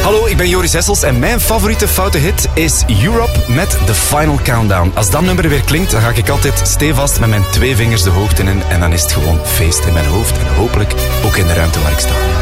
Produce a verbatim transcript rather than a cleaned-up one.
Hallo, ik ben Joris Hessels en mijn favoriete foute hit is Europe met The Final Countdown. Als dat nummer weer klinkt, dan ga ik altijd stevast met mijn twee vingers de hoogte in en dan is het gewoon feest in mijn hoofd en hopelijk ook in de ruimte waar ik sta.